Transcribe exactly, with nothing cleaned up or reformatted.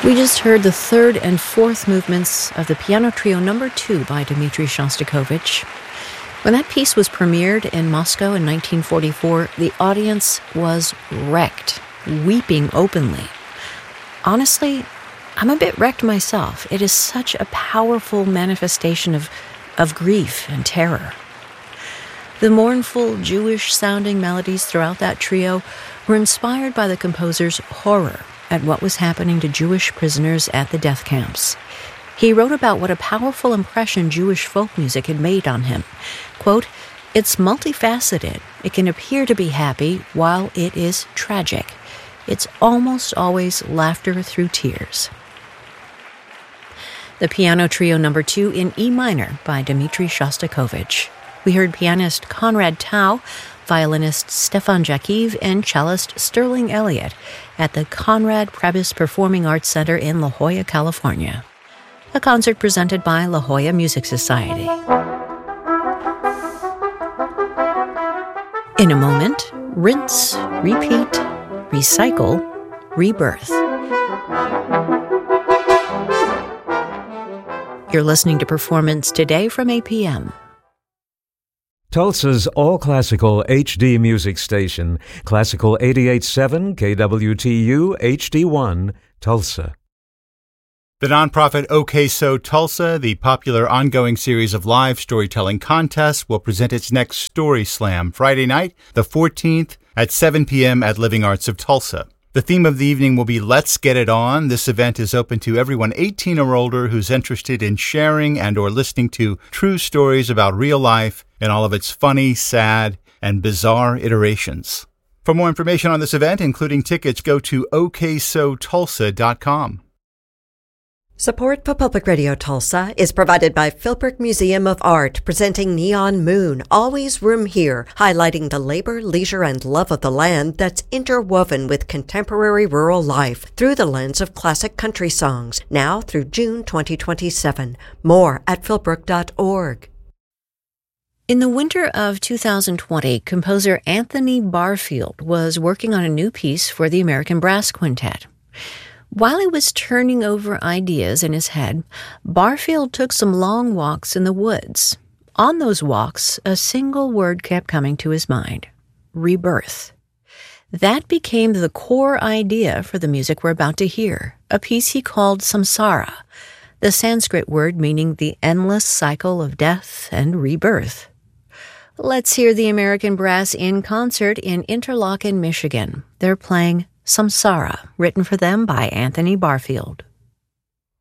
We just heard the third and fourth movements of the Piano Trio Number Two by Dmitri Shostakovich. When that piece was premiered in Moscow in nineteen forty-four, the audience was wrecked, weeping openly. Honestly, I'm a bit wrecked myself. It is such a powerful manifestation of, of grief and terror. The mournful, Jewish-sounding melodies throughout that trio were inspired by the composer's horror at what was happening to Jewish prisoners at the death camps. He wrote about what a powerful impression Jewish folk music had made on him. Quote, "It's multifaceted. It can appear to be happy while it is tragic. It's almost always laughter through tears." The Piano Trio Number Two in E minor by Dmitri Shostakovich. We heard pianist Conrad Tao, violinist Stefan Jakiv, and cellist Sterling Elliott at the Conrad Prebys Performing Arts Center in La Jolla, California. A concert presented by La Jolla Music Society. In a moment, rinse, repeat, recycle, rebirth. You're listening to Performance Today from A P M. Tulsa's all-classical H D music station, Classical eighty-eight point seven K W T U H D one, Tulsa. The nonprofit OK So Tulsa, the popular ongoing series of live storytelling contests, will present its next Story Slam Friday night, the fourteenth, at seven p.m. at Living Arts of Tulsa. The theme of the evening will be Let's Get It On. This event is open to everyone eighteen or older who's interested in sharing and or listening to true stories about real life in all of its funny, sad, and bizarre iterations. For more information on this event, including tickets, go to O K so tulsa dot com. Support for Public Radio Tulsa is provided by Philbrook Museum of Art, presenting Neon Moon, Always Room Here, highlighting the labor, leisure, and love of the land that's interwoven with contemporary rural life through the lens of classic country songs, now through June twenty twenty-seven. More at philbrook dot org. In the winter of two thousand twenty, composer Anthony Barfield was working on a new piece for the American Brass Quintet. While he was turning over ideas in his head, Barfield took some long walks in the woods. On those walks, a single word kept coming to his mind: rebirth. That became the core idea for the music we're about to hear, a piece he called Samsara, the Sanskrit word meaning the endless cycle of death and rebirth. Let's hear the American Brass in concert in Interlochen, Michigan. They're playing Samsara, written for them by Anthony Barfield.